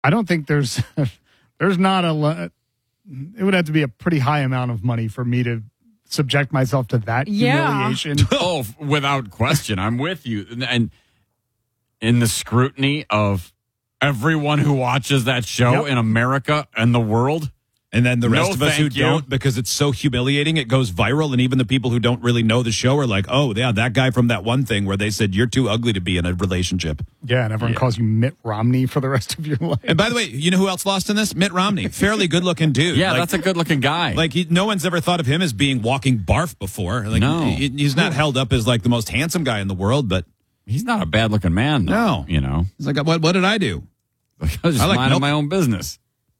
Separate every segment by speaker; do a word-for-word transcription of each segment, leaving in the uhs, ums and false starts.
Speaker 1: I don't think there's there's not a lot. It would have to be a pretty high amount of money for me to subject myself to that
Speaker 2: Yeah.
Speaker 1: humiliation.
Speaker 3: Oh, without question. I'm with you. And, and in the scrutiny of everyone who watches that show
Speaker 1: Yep.
Speaker 3: in America and the world.
Speaker 4: And then the rest
Speaker 3: No,
Speaker 4: of us who
Speaker 3: thank you.
Speaker 4: don't, because it's so humiliating, it goes viral. And even the people who don't really know the show are like, oh, yeah, that guy from that one thing where they said you're too ugly to be in a relationship.
Speaker 1: Yeah, and everyone
Speaker 3: Yeah.
Speaker 1: calls you Mitt Romney for the rest of your life.
Speaker 4: And by the way, you know who else lost in this? Mitt Romney. Fairly good-looking dude.
Speaker 3: Yeah,
Speaker 4: Like-
Speaker 3: that's a good-looking guy.
Speaker 4: Like, he, no one's ever thought of him as being walking barf before. Like,
Speaker 3: No.
Speaker 4: he, he's not held up as, like, the most handsome guy in the world, but
Speaker 3: He's not a bad-looking man, though.
Speaker 4: No.
Speaker 3: You know?
Speaker 4: he's like, what, what did I do?
Speaker 3: I was just
Speaker 4: I like
Speaker 3: minding
Speaker 4: milk.
Speaker 3: my own business.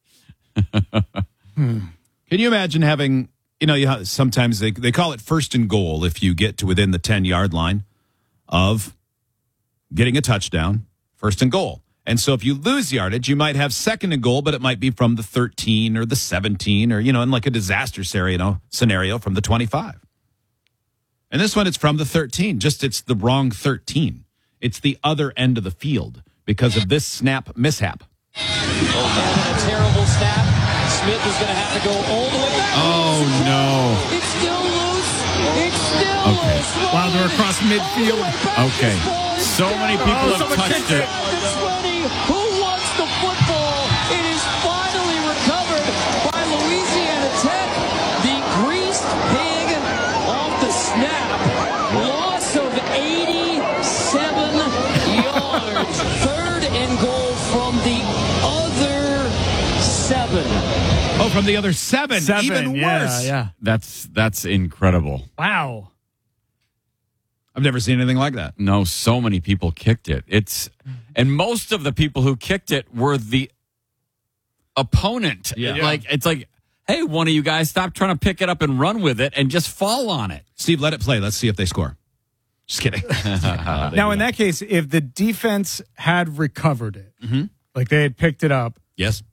Speaker 4: Can you imagine having, you know, you have, sometimes they, they call it first and goal if you get to within the ten-yard line of getting a touchdown, first and goal. And so if you lose yardage, you might have second and goal, but it might be from the thirteen or the seventeen or, you know, in like a disaster scenario, you know, scenario from the twenty-five. And this one, it's from the thirteen, just it's the wrong thirteen. It's the other end of the field because of this snap mishap.
Speaker 5: Oh, a terrible snap. Smith is going to have to go all the way back.
Speaker 4: Oh, no.
Speaker 5: It's still loose. It's still
Speaker 3: Okay.
Speaker 5: loose.
Speaker 1: Wow, they're across midfield.
Speaker 3: Okay. So many people
Speaker 1: Oh,
Speaker 3: have
Speaker 1: someone
Speaker 3: touched
Speaker 1: kicked
Speaker 3: it.
Speaker 1: it.
Speaker 5: It's ready. Who wants the football? It is finally recovered by Louisiana Tech. The greased pig off the snap. Loss of eighty-seven yards. Third and goal from the other seven.
Speaker 4: Oh, from the other seven.
Speaker 1: Seven,
Speaker 4: Even
Speaker 1: yeah,
Speaker 4: worse.
Speaker 1: yeah.
Speaker 3: That's that's incredible.
Speaker 1: Wow.
Speaker 4: I've never seen anything like that.
Speaker 3: No, so many people kicked it. It's and most of the people who kicked it were the opponent.
Speaker 4: Yeah.
Speaker 3: Like it's like, hey, one of you guys stop trying to pick it up and run with it and just fall on it.
Speaker 4: Steve, let it play. Let's see if they score. Just kidding.
Speaker 1: Now, in that case, if the defense had recovered it,
Speaker 4: Mm-hmm.
Speaker 1: like they had picked it up,
Speaker 4: Yes.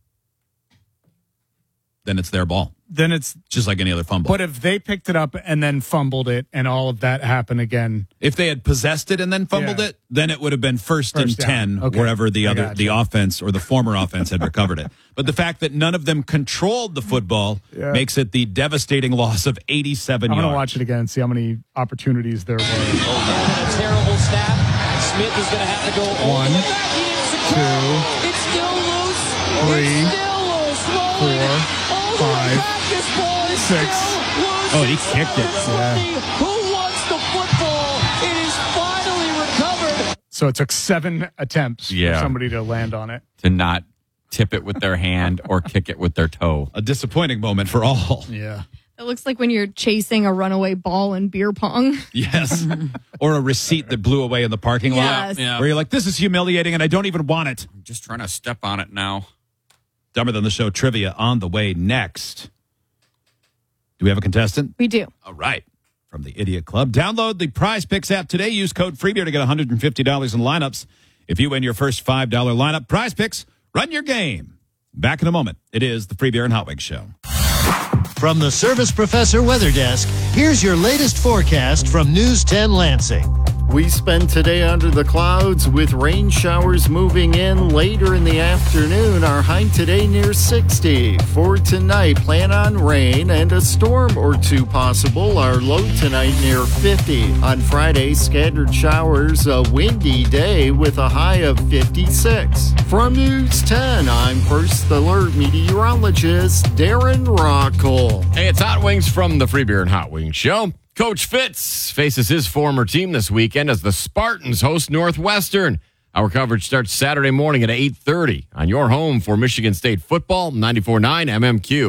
Speaker 4: Then it's their ball,
Speaker 1: then it's.
Speaker 4: just like any other fumble.
Speaker 1: But if they picked it up and then fumbled it, and all of that happened again,
Speaker 4: if they had possessed it and then fumbled
Speaker 1: Yeah.
Speaker 4: it, then it would have been first,
Speaker 1: First
Speaker 4: and
Speaker 1: down.
Speaker 4: ten
Speaker 1: Okay.
Speaker 4: wherever the
Speaker 1: I
Speaker 4: other
Speaker 1: gotcha.
Speaker 4: the offense or the former offense had recovered it. But the fact that none of them controlled the football
Speaker 1: Yeah.
Speaker 4: makes it the devastating loss of eighty-seven
Speaker 1: I'm
Speaker 4: yards.
Speaker 1: going to watch it again and see how many opportunities there were.
Speaker 5: And a terrible snap. Smith is going to have to go all
Speaker 1: One,
Speaker 5: the way back. He is secure.
Speaker 1: two,
Speaker 5: It's still loose.
Speaker 1: three,
Speaker 5: It's still loose. Rolling
Speaker 1: four,
Speaker 5: all the way
Speaker 1: five,
Speaker 5: back. This ball is
Speaker 1: six.
Speaker 5: still loose.
Speaker 4: Oh, he
Speaker 5: It's
Speaker 4: kicked it.
Speaker 5: still
Speaker 1: Yeah.
Speaker 5: loose. Who wants the football? It is finally recovered.
Speaker 1: So it took seven attempts
Speaker 3: Yeah.
Speaker 1: for somebody to land on it.
Speaker 3: To not tip it with their hand or kick it with their toe.
Speaker 4: A disappointing moment for all.
Speaker 1: Yeah.
Speaker 2: It looks like when you're chasing a runaway ball in beer pong.
Speaker 4: Yes. Or a receipt that blew away in the parking lot.
Speaker 2: Yes.
Speaker 3: Yeah.
Speaker 4: Where you're like, this is humiliating and I don't even want it.
Speaker 3: I'm just trying to step on it now.
Speaker 4: Dumber Than the Show trivia on the way next. Do we have a contestant?
Speaker 2: We do.
Speaker 4: All right. From the Idiot Club. Download the Prize Picks app today. Use code FREEBEER to get one hundred fifty dollars in lineups. If you win your first five dollar lineup, Prize Picks, run your game. Back in a moment. It is the Free Beer and Hot Wings Show.
Speaker 6: From the Service Professor Weather Desk, here's your latest forecast from News ten Lansing.
Speaker 7: We spend today under the clouds with rain showers moving in later in the afternoon. Our high today near sixty. For tonight, plan on rain and a storm or two possible. Our low tonight near fifty. On Friday, scattered showers, a windy day with a high of fifty-six. From News ten, I'm First Alert meteorologist Darren Rockle.
Speaker 8: Hey, it's Hot Wings from the Free Beer and Hot Wings Show. Coach Fitz faces his former team this weekend as the Spartans host Northwestern. Our coverage starts Saturday morning at eight thirty on your home for Michigan State football, ninety-four point nine M M Q.